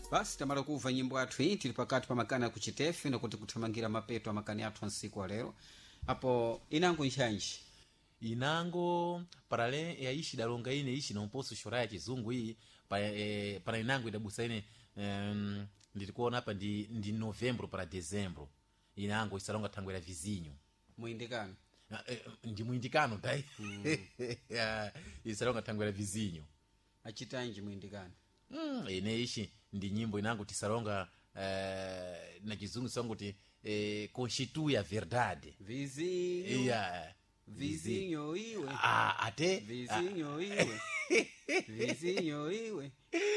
basi tamala kuva nyimbo athu iyi tili pakati pa makani akuchitefe nakuti kuthamangira mapeto amakani athu ansiku alero apo inango nchanji inango parale yaishi dalonga ine ishi nomposo shora ya chizungu hii para inango idabusa ine ndilikuona hapa ndi Novembro para Dezembro inango isalonga thangwera vizinho muindikano ndi muindikano dai isalonga thangwera vizinho achitanji muindikano ine ishi ndi nyimbo inango tisalonga na chizungu songo ti constitui a verdade vizinho yeah. vizinho iwe ate vizinho iwe vizinho iwe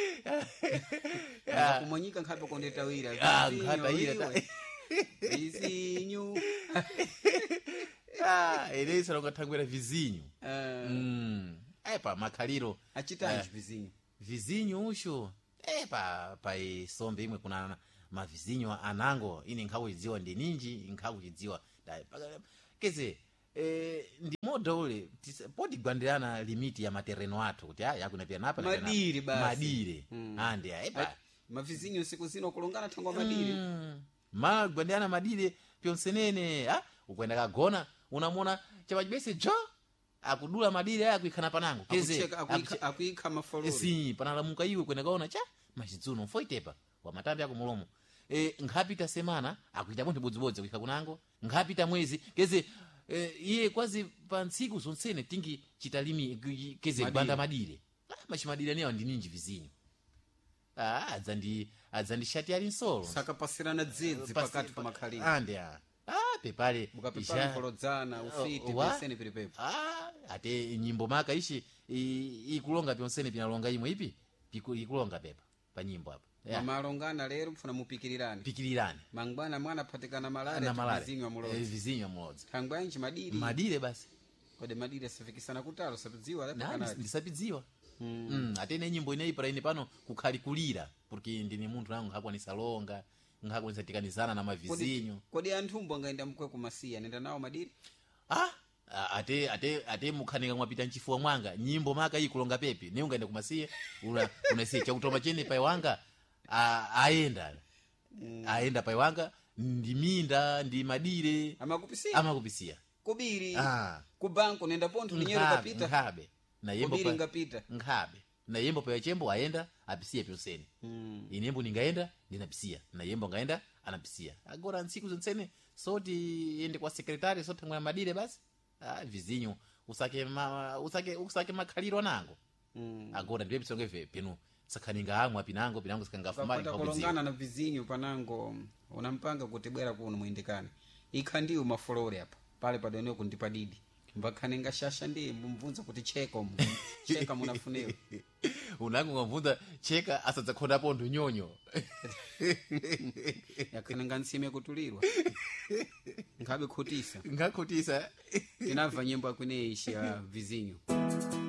kumonyika nkhape kondetawira nkhata iwe vizinho ine isalonga thangwera vizinho epa makhaliro achitanji vizinho vizinho usho pa isombe imwe kuna mavizinho anango ine nkhakuchidziwa ndi ninji nkhakuchidziwa keze ndi moda ule potigwandirana limiti ya matereno athu kuti yakunapira napa madire basi madire ande epa mavizinho siku zino kulongana thangwa madire magwandirana madire pyonsenene ukwenda kagona unamona chapachibese jo akudula madire akuikhana panango keze akuikha mafolori si panalamuka iwe kwenda kaona cha machidzuno foitepa wa matambi ako mulomo nkhapita semana akuita munthu bodzibodzi kuikha kunango nkhapita mwezi keze iye kwazi pa ntsiku zonsene tingi chitalimi keze kubanda madire machimadire niyo ndi ninji vizinho adzandishati ali nsolo sakapasirana dzedzi pakati pa makhaliro ande pepale ukapepala nkolodzana ufiti pensene pilipepo ate nyimbo maka ishi ikulonga pyonsene pinalonga imwe ipi ikulonga pepa pa nyimbo apa malongana lero mfuna pikirirane mangwana mwana patikana malare vizinho amulodzi thangwanji madire basi kode madire safikisana kutalo sapidziwa ndisapidziwa ate ine nyimbo ineyi para ine pano kukhalikulira porque ndine munthu nangu nkakwanisa longa nkakwanisa tikanizana na mavizinho kodi anthumbo angaenda mkwe kumasiya nenda nawo madire ate mukhanika mwapita mchifuwa mwanga nyimbo maka iyi kulonga pepe ne ungaenda kumasiya unasiya chakutoma chene pai wanga aenda pai wanga ndi minda ndi madire amakupisiya kubiri kubanko nenda pontho linyero kapita nkhabe na yembo kubiri ngapita nkhabe na yembo pa chembo aenda apisiya pyonsene inembo ningaenda ndinapisiya na yembo ngaenda anapisiya agora ntsiku zonsene soti ende kwa sekretari soti thangwana madire basi vizinho usake makhaliro nango agora ndiye pisonge penu sakhaninga amwa pinango sakangafumali kulongana na vizinho panango unampanga kuti bwera kuno muindikane ikhandiwo mafolori apa pale padoneo kundipadidi mbakhaninga shasha ndiye mbumvunza kuti cheka munafunewa unango ngamvunza cheka asadzakhonda pontho nyonyo yakhaninga nsime kutulirwa nkhabe khutisa tinamva nyimbo akuneyishi ya vizinho